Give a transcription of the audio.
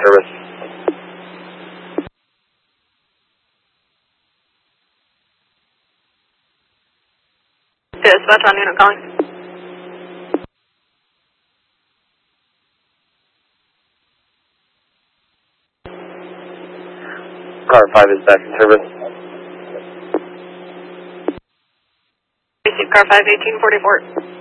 service. Dispatch on unit calling. Car 5 is back in service. Receive car 5, 1844.